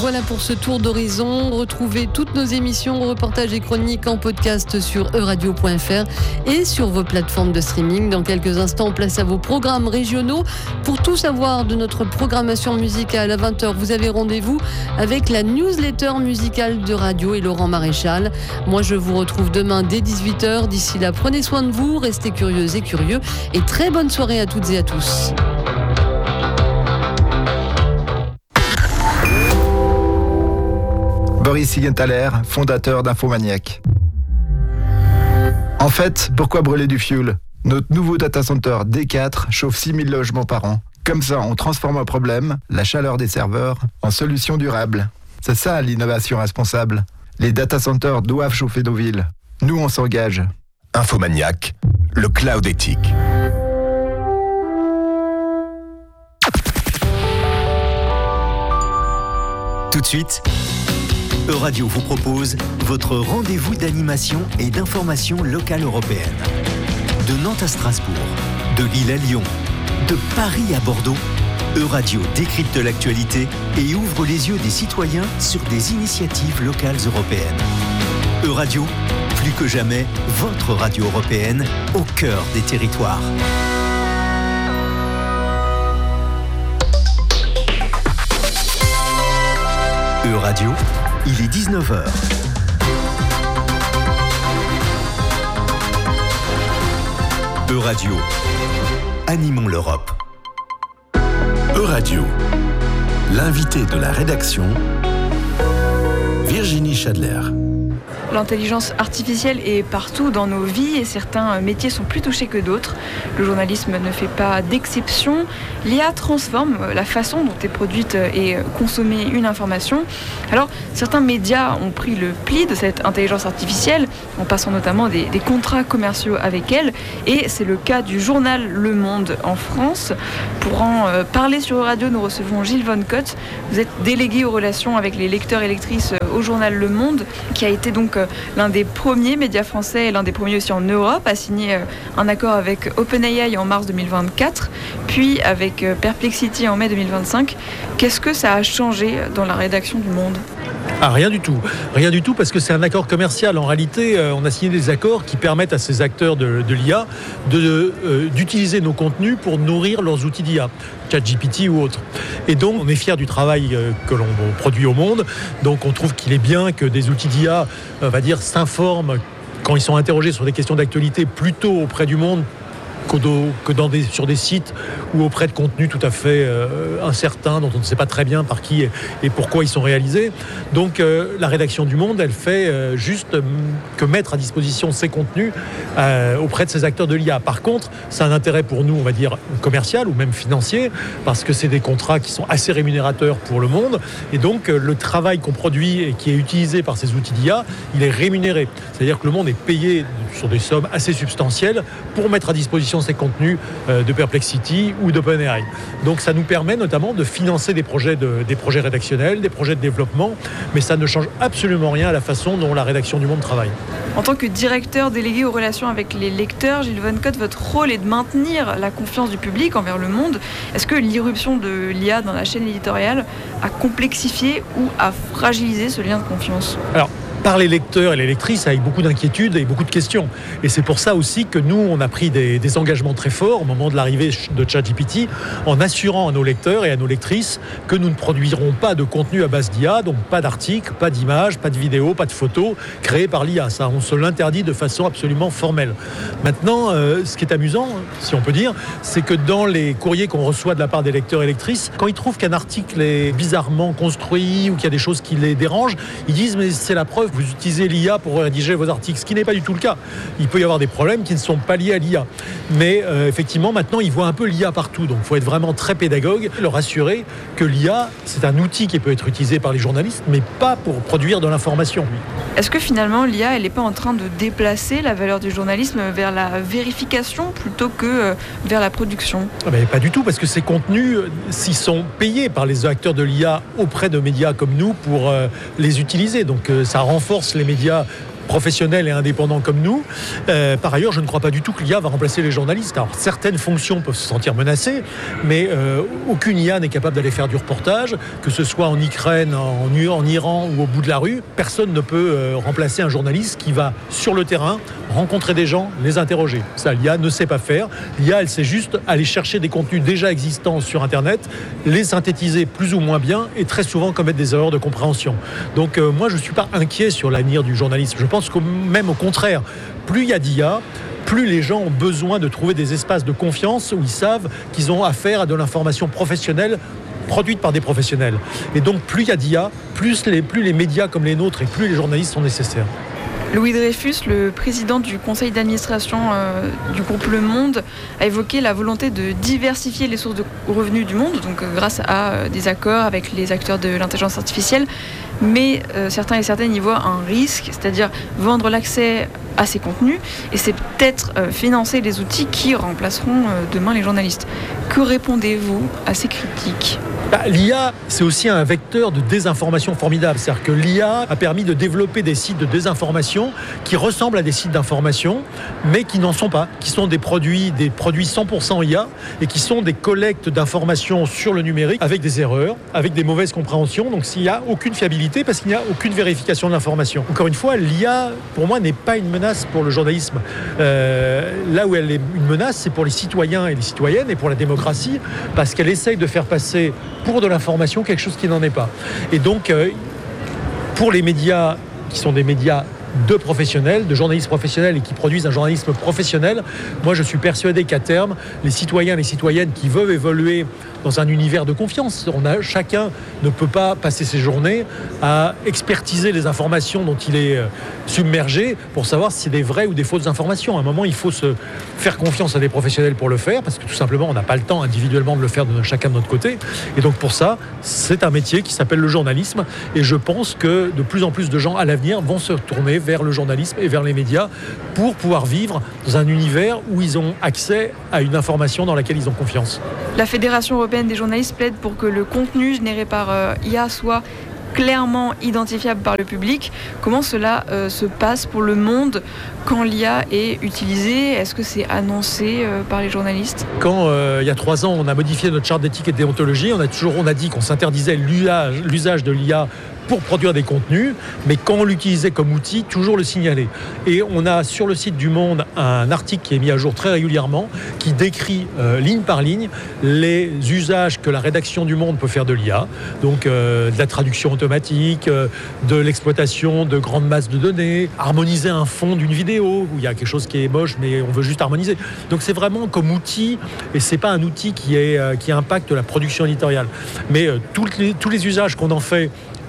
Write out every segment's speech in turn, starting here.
Voilà pour ce tour d'horizon. Retrouvez toutes nos émissions, reportages et chroniques en podcast sur euradio.fr et sur vos plateformes de streaming. Dans quelques instants, place à vos programmes régionaux. Pour tout savoir de notre programmation musicale à 20h, vous avez rendez-vous avec la newsletter musicale de Radio et Laurent Maréchal. Moi, je vous retrouve demain dès 18h. D'ici là, prenez soin de vous, restez curieuses et curieux et très bonne soirée à toutes et à tous. Boris Siegenthaler, fondateur d'Infomaniac. En fait, pourquoi brûler du fioul ? Notre nouveau data center D4 chauffe 6000 logements par an. Comme ça, on transforme un problème, la chaleur des serveurs, en solution durable. C'est ça l'innovation responsable. Les data centers doivent chauffer nos villes. Nous, on s'engage. Infomaniac, le cloud éthique. Tout de suite, Euradio vous propose votre rendez-vous d'animation et d'information locale européenne. De Nantes à Strasbourg, de Lille à Lyon, de Paris à Bordeaux, Euradio décrypte l'actualité et ouvre les yeux des citoyens sur des initiatives locales européennes. Euradio, plus que jamais, votre radio européenne au cœur des territoires. Euradio, il est 19h. Euradio, animons l'Europe. Euradio, l'invité de la rédaction, Virginie Schadler. L'intelligence artificielle est partout dans nos vies et certains métiers sont plus touchés que d'autres. Le journalisme ne fait pas d'exception. L'IA transforme la façon dont est produite et consommée une information. Alors, certains médias ont pris le pli de cette intelligence artificielle en passant notamment des contrats commerciaux avec elle. Et c'est le cas du journal Le Monde en France. Pour en parler sur Euradio, nous recevons Gilles Voncotte. Vous êtes délégué aux relations avec les lecteurs et lectrices au journal Le Monde, qui a été donc l'un des premiers médias français et l'un des premiers aussi en Europe à signer un accord avec OpenAI en mars 2024, puis avec Perplexity en mai 2025. Qu'est-ce que ça a changé dans la rédaction du Monde ? Rien du tout, parce que c'est un accord commercial. En réalité, on a signé des accords qui permettent à ces acteurs de l'IA d'utiliser nos contenus pour nourrir leurs outils d'IA, ChatGPT ou autres. Et donc, on est fiers du travail que l'on produit au Monde. Donc, on trouve qu'il est bien que des outils d'IA, s'informent quand ils sont interrogés sur des questions d'actualité plutôt auprès du Monde que sur des sites ou auprès de contenus tout à fait incertains, dont on ne sait pas très bien par qui et pourquoi ils sont réalisés. Donc la rédaction du Monde, elle fait juste que mettre à disposition ces contenus auprès de ces acteurs de l'IA. Par contre, c'est un intérêt pour nous, on va dire, commercial ou même financier, parce que c'est des contrats qui sont assez rémunérateurs pour le Monde. Et donc le travail qu'on produit et qui est utilisé par ces outils d'IA, il est rémunéré. C'est-à-dire que le Monde est payé sur des sommes assez substantielles pour mettre à disposition ces contenus de Perplexity ou d'OpenAI. Donc ça nous permet notamment de financer des projets rédactionnels, des projets de développement, mais ça ne change absolument rien à la façon dont la rédaction du Monde travaille. En tant que directeur délégué aux relations avec les lecteurs, Gilles Voncotte, votre rôle est de maintenir la confiance du public envers le Monde. Est-ce que l'irruption de l'IA dans la chaîne éditoriale a complexifié ou a fragilisé ce lien de confiance ? Alors, par les lecteurs et les lectrices avec beaucoup d'inquiétudes et beaucoup de questions. Et c'est pour ça aussi que nous, on a pris des engagements très forts au moment de l'arrivée de ChatGPT, en assurant à nos lecteurs et à nos lectrices que nous ne produirons pas de contenu à base d'IA, donc pas d'articles, pas d'images, pas de vidéos, pas de photos créées par l'IA. Ça, on se l'interdit de façon absolument formelle. Maintenant, ce qui est amusant, si on peut dire, c'est que dans les courriers qu'on reçoit de la part des lecteurs et lectrices, quand ils trouvent qu'un article est bizarrement construit ou qu'il y a des choses qui les dérangent, ils disent « mais c'est la preuve, vous utilisez l'IA pour rédiger vos articles », ce qui n'est pas du tout le cas. Il peut y avoir des problèmes qui ne sont pas liés à l'IA. Mais effectivement, maintenant, ils voient un peu l'IA partout. Donc, il faut être vraiment très pédagogue, leur assurer que l'IA, c'est un outil qui peut être utilisé par les journalistes, mais pas pour produire de l'information. Est-ce que finalement, l'IA, elle n'est pas en train de déplacer la valeur du journalisme vers la vérification plutôt que vers la production ? Pas du tout, parce que ces contenus, s'ils sont payés par les acteurs de l'IA auprès de médias comme nous pour les utiliser. Donc, ça renforce les médias professionnels et indépendants comme nous. Par ailleurs, je ne crois pas du tout que l'IA va remplacer les journalistes. Alors, certaines fonctions peuvent se sentir menacées, mais aucune IA n'est capable d'aller faire du reportage, que ce soit en Ukraine, en Iran ou au bout de la rue. Personne ne peut remplacer un journaliste qui va sur le terrain rencontrer des gens, les interroger. Ça, l'IA ne sait pas faire. L'IA, elle sait juste aller chercher des contenus déjà existants sur Internet, les synthétiser plus ou moins bien et très souvent commettre des erreurs de compréhension. Donc moi, je ne suis pas inquiet sur l'avenir du journalisme. Je pense que même au contraire, plus il y a d'IA, plus les gens ont besoin de trouver des espaces de confiance où ils savent qu'ils ont affaire à de l'information professionnelle produite par des professionnels. Et donc plus il y a d'IA, plus les médias comme les nôtres et plus les journalistes sont nécessaires. Louis Dreyfus, le président du conseil d'administration du groupe Le Monde, a évoqué la volonté de diversifier les sources de revenus du monde, donc grâce à des accords avec les acteurs de l'intelligence artificielle. Mais certains et certaines y voient un risque, c'est-à-dire vendre l'accès à ces contenus, et c'est peut-être financer les outils qui remplaceront demain les journalistes. Que répondez-vous à ces critiques ? L'IA, c'est aussi un vecteur de désinformation formidable. C'est-à-dire que l'IA a permis de développer des sites de désinformation qui ressemblent à des sites d'information, mais qui n'en sont pas, qui sont des produits 100% IA et qui sont des collectes d'informations sur le numérique avec des erreurs, avec des mauvaises compréhensions. Donc s'il n'y a aucune fiabilité parce qu'il n'y a aucune vérification de l'information. Encore une fois, l'IA, pour moi, n'est pas une menace pour le journalisme. Là où elle est une menace, c'est pour les citoyens et les citoyennes et pour la démocratie, parce qu'elle essaye de faire passer pour de l'information quelque chose qui n'en est pas. Et donc, pour les médias qui sont des médias de professionnels, de journalistes professionnels et qui produisent un journalisme professionnel, moi je suis persuadé qu'à terme, les citoyens et les citoyennes qui veulent évoluer dans un univers de confiance, chacun ne peut pas passer ses journées à expertiser les informations dont il est submergé pour savoir si c'est des vraies ou des fausses informations. À un moment, il faut se faire confiance à des professionnels pour le faire, parce que tout simplement, on n'a pas le temps individuellement de le faire de chacun de notre côté. Et donc pour ça, c'est un métier qui s'appelle le journalisme. Et je pense que de plus en plus de gens à l'avenir vont se tourner vers le journalisme et vers les médias pour pouvoir vivre dans un univers où ils ont accès à une information dans laquelle ils ont confiance. La Fédération européenne des journalistes plaide pour que le contenu généré par IA soit clairement identifiable par le public. Comment cela se passe pour Le Monde quand l'IA est utilisée ? Est-ce que c'est annoncé par les journalistes ? Quand, il y a 3 ans, on a modifié notre charte d'éthique et de déontologie, on a dit qu'on s'interdisait l'usage de l'IA pour produire des contenus, mais quand on l'utilisait comme outil, toujours le signaler. Et on a sur le site du Monde un article qui est mis à jour très régulièrement, qui décrit ligne par ligne les usages que la rédaction du Monde peut faire de l'IA, donc de la traduction automatique, de l'exploitation de grandes masses de données, harmoniser un fond d'une vidéo, où il y a quelque chose qui est moche, mais on veut juste harmoniser. Donc c'est vraiment comme outil, et c'est pas un outil qui impacte la production éditoriale. Mais tous les usages qu'on en fait,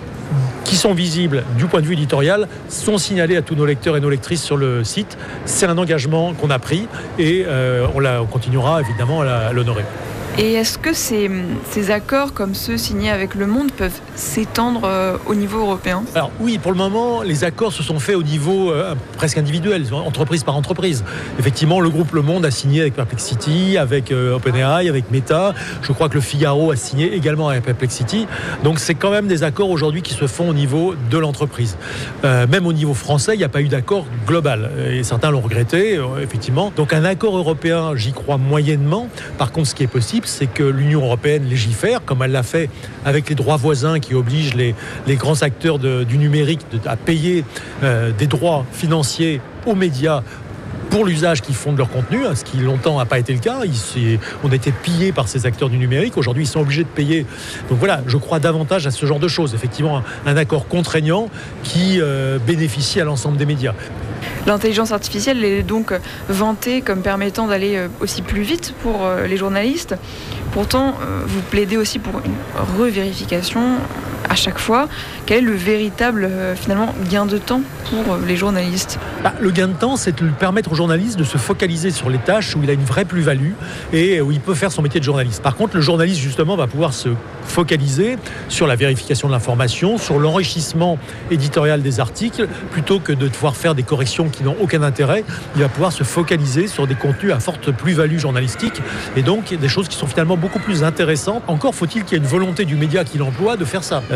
qui sont visibles du point de vue éditorial, sont signalés à tous nos lecteurs et nos lectrices sur le site. C'est un engagement qu'on a pris et on continuera évidemment à l'honorer. Et est-ce que ces accords comme ceux signés avec Le Monde peuvent s'étendre au niveau européen ? Alors oui, pour le moment, les accords se sont faits au niveau presque individuel, entreprise par entreprise. Effectivement, le groupe Le Monde a signé avec Perplexity, avec OpenAI, avec Meta. Je crois que le Figaro a signé également avec Perplexity. Donc c'est quand même des accords aujourd'hui qui se font au niveau de l'entreprise. Même au niveau français, il n'y a pas eu d'accord global. Et certains l'ont regretté, effectivement. Donc un accord européen, j'y crois moyennement. Par contre, ce qui est possible, c'est que l'Union européenne légifère, comme elle l'a fait avec les droits voisins qui obligent les grands acteurs du numérique à payer des droits financiers aux médias pour l'usage qu'ils font de leur contenu, ce qui longtemps n'a pas été le cas. On a été pillés par ces acteurs du numérique. Aujourd'hui, ils sont obligés de payer. Donc voilà, je crois davantage à ce genre de choses. Effectivement, un accord contraignant qui bénéficie à l'ensemble des médias. L'intelligence artificielle est donc vantée comme permettant d'aller aussi plus vite pour les journalistes. Pourtant, vous plaidez aussi pour une revérification à chaque fois. Quel est le véritable finalement gain de temps pour les journalistes ? Le gain de temps, c'est de lui permettre aux journalistes de se focaliser sur les tâches où il a une vraie plus-value et où il peut faire son métier de journaliste. Par contre, le journaliste, justement, va pouvoir se focaliser sur la vérification de l'information, sur l'enrichissement éditorial des articles, plutôt que de devoir faire des corrections qui n'ont aucun intérêt. Il va pouvoir se focaliser sur des contenus à forte plus-value journalistique et donc des choses qui sont finalement beaucoup plus intéressantes. Encore faut-il qu'il y ait une volonté du média qui l'emploie de faire ça.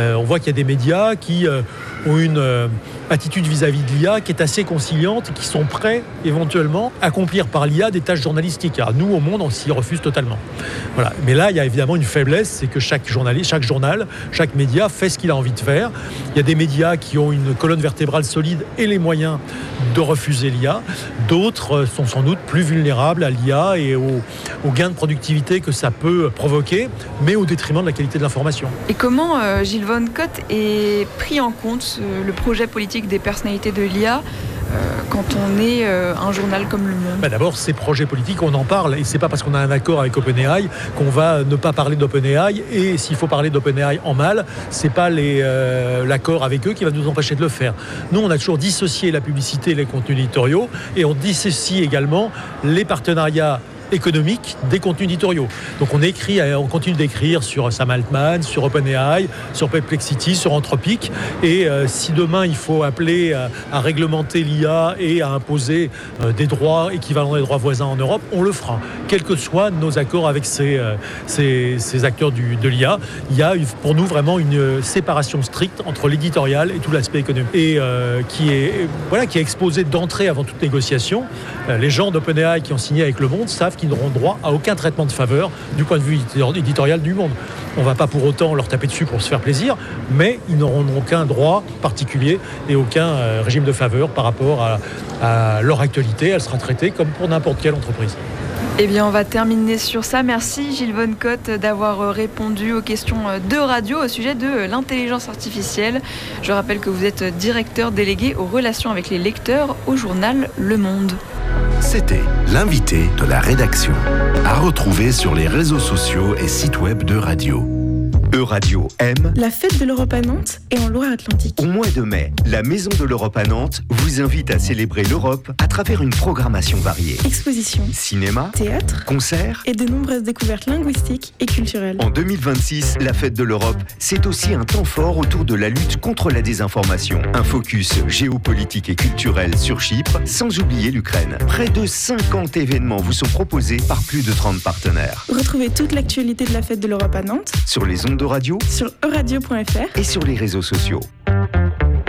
On voit qu'il y a des médias qui ont une attitude vis-à-vis de l'IA qui est assez conciliante et qui sont prêts éventuellement à accomplir par l'IA des tâches journalistiques. Alors nous, au Monde, on s'y refuse totalement. Voilà. Mais là, il y a évidemment une faiblesse, c'est que chaque journaliste, chaque journal, chaque média fait ce qu'il a envie de faire. Il y a des médias qui ont une colonne vertébrale solide et les moyens de refuser l'IA. D'autres sont sans doute plus vulnérables à l'IA et aux gains de productivité que ça peut provoquer, mais au détriment de la qualité de l'information. Et comment Gilles Von Cott est pris en compte le projet politique des personnalités de l'IA quand on est un journal comme Le Monde? D'abord, ces projets politiques, on en parle, et c'est pas parce qu'on a un accord avec OpenAI qu'on va ne pas parler d'OpenAI, et s'il faut parler d'OpenAI en mal, c'est pas l'accord avec eux qui va nous empêcher de le faire. Nous, on a toujours dissocié la publicité et les contenus éditoriaux, et on dissocie également les partenariats économique des contenus éditoriaux. Donc on continue d'écrire sur Sam Altman, sur OpenAI, sur Perplexity, sur Anthropic, et si demain il faut appeler à réglementer l'IA et à imposer des droits équivalents des droits voisins en Europe, on le fera, quels que soient nos accords avec ces acteurs de l'IA. Il y a pour nous vraiment une séparation stricte entre l'éditorial et tout l'aspect économique, et qui est exposé d'entrée avant toute négociation. Les gens d'OpenAI qui ont signé avec Le Monde savent qu'ils n'auront droit à aucun traitement de faveur du point de vue éditorial du Monde. On ne va pas pour autant leur taper dessus pour se faire plaisir, mais ils n'auront aucun droit particulier et aucun régime de faveur par rapport à leur actualité. Elle sera traitée comme pour n'importe quelle entreprise. Eh bien, on va terminer sur ça. Merci Gilles Von Cott d'avoir répondu aux questions de radio au sujet de l'intelligence artificielle. Je rappelle que vous êtes directeur délégué aux relations avec les lecteurs au journal Le Monde. C'était l'invité de la rédaction. À retrouver sur les réseaux sociaux et sites web d'Euradio. Euradio aime la fête de l'Europe à Nantes et en Loire-Atlantique. Au mois de mai, la Maison de l'Europe à Nantes vous invite à célébrer l'Europe à travers une programmation variée. Expositions, cinéma, théâtre, concerts et de nombreuses découvertes linguistiques et culturelles. En 2026, la fête de l'Europe, c'est aussi un temps fort autour de la lutte contre la désinformation. Un focus géopolitique et culturel sur Chypre, sans oublier l'Ukraine. Près de 50 événements vous sont proposés par plus de 30 partenaires. Retrouvez toute l'actualité de la fête de l'Europe à Nantes sur les ondes de radio, sur euradio.fr et sur les réseaux sociaux.